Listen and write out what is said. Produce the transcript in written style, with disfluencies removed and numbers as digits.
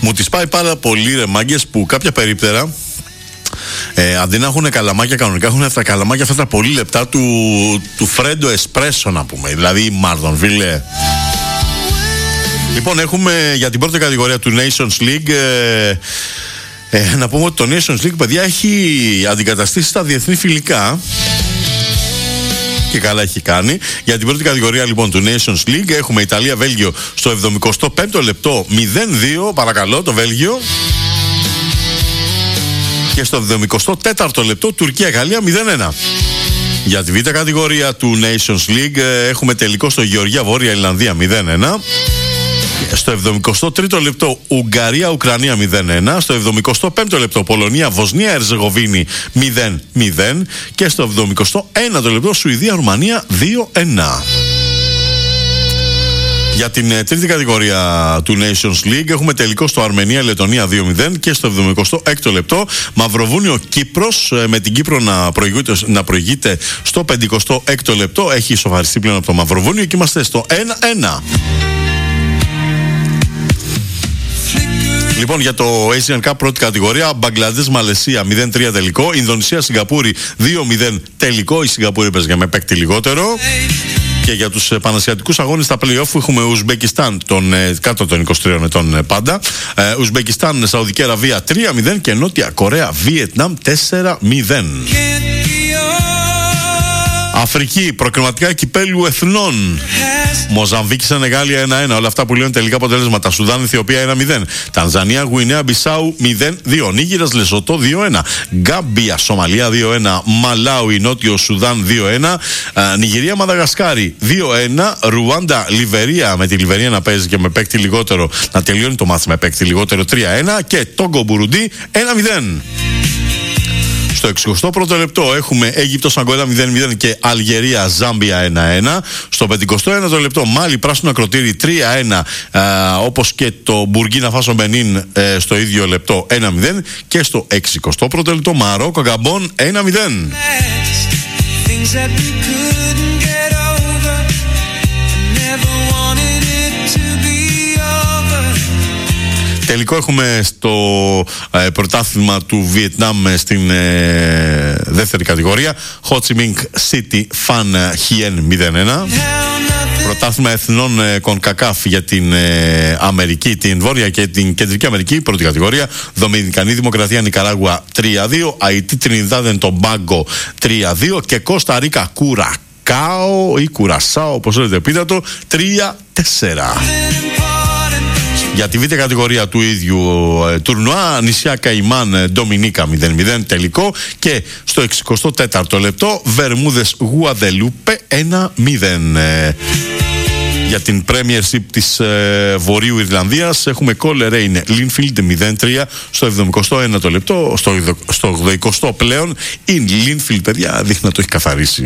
Μου τις πάει πάρα πολύ ρε μάγκες που κάποια περίπτερα αντί να έχουν καλαμάκια κανονικά, έχουν αυτά τα καλαμάκια αυτά τα πολύ λεπτά του Φρέντο Εσπρέσο, να πούμε. Δηλαδή Μάρτονβιλε. Λοιπόν, έχουμε για την πρώτη κατηγορία του Nations League να πούμε ότι το Nations League, παιδιά, έχει αντικαταστήσει τα διεθνή φιλικά. Και καλά έχει κάνει. Για την πρώτη κατηγορία λοιπόν του Nations League έχουμε Ιταλία-Βέλγιο στο 75ο λεπτό 0-2, παρακαλώ, το Βέλγιο. Και στο 74ο λεπτό Τουρκία-Γαλλία 0-1. Για τη β' κατηγορία του Nations League έχουμε τελικό στο Γεωργία-Βόρεια Ιρλανδία 0-1. Στο 73ο λεπτό Ουγγαρία-Ουκρανία 0-1. Στο 75ο λεπτό Πολωνία-Βοσνία-Ερζεγοβίνη 0-0. Και στο 71ο λεπτό Σουηδία-Ρουμανία 2-1. Για την τρίτη κατηγορία του Nations League έχουμε τελικό στο Αρμενία-Λετωνία 2-0. Και στο 76ο λεπτό Μαυροβούνιο-Κύπρος, με την Κύπρο να προηγείται στο 56ο λεπτό. Έχει ισοφαριστεί πλέον από το Μαυροβούνιο και είμαστε στο 1-1. Λοιπόν, για το Asian Cup πρώτη κατηγορία, Μπαγκλαντές-Μαλαισία 0-3 τελικό, Ινδονησία-Σιγκαπούρη 2-0 τελικό. Η Σιγκαπούρη παίζει με παίκτη λιγότερο. Και για τους πανασιατικούς αγώνες στα play-off έχουμε Ουσμπεκιστάν κάτω των 23 ετών πάντα. Ουσμπεκιστάν, Σαουδική Αραβία 3-0 και Νότια Κορέα, Βιετνάμ 4-0. Αφρική, προκριματικά κυπέλου εθνών. Μοζαμβίκη, Σενεγάλια 1-1. Όλα αυτά που λένε τελικά αποτελέσματα. Σουδάν, Αιθιοπία 1-0. Τανζανία, Γουινέα, Μπισάου 0-2. Νίγηρας, Λεσοτό 2-1. Γκάμπια, Σομαλία 2-1. Μαλάουι, Νότιο Σουδάν 2-1. Νιγηρία, Μαδαγασκάρη 2-1. Ρουάντα, Λιβερία, με τη Λιβερία να παίζει και με παίκτη λιγότερο, να τελειώνει το μάτς με παίκτη λιγότερο 3-1. Και Τόγκο, Μπουρουντί 1-0. Στο 61ο λεπτό έχουμε Αίγυπτος Αγκόλα 0-0 και Αλγερία Ζάμπια 1-1. Στο 51ο λεπτό Μάλι Πράσινο Ακροτήρι 3-1, όπως και το Μπουργκίνα Φάσο Μπενίν στο ίδιο λεπτό 1-0. Και στο 61ο λεπτό Μαρόκο Γκαμπόν 1-0. Τελικό έχουμε στο πρωτάθλημα του Βιετνάμ στην δεύτερη κατηγορία. Ho Chi Minh City Phan Hien 0-1. Πρωτάθλημα εθνών CONCACAF για την Αμερική, την Βόρεια και την Κεντρική Αμερική, πρώτη κατηγορία. Δομινικανή Δημοκρατία Νικαράγουα 3-2. Αϊτή Τρινιδάδεν Τομπάγκο 3-2. Και Κώστα Ρίκα Κουρακάο ή Κουρασάο, όπως λέτε πείτε το, 3-4. Για τη β' κατηγορία του ίδιου τουρνουά, νησιά Καϊμάν Ντομινίκα 0-0 τελικό. Και στο 64ο λεπτό Βερμούδες Γουαδελούπε 1-0. Για την Premiership της Βορείου Ιρλανδίας έχουμε Coleraine Linfield 0-3 στο 71ο λεπτό. Στο 80ο πλέον η Linfield, παιδιά, δείχνει να το έχει καθαρίσει.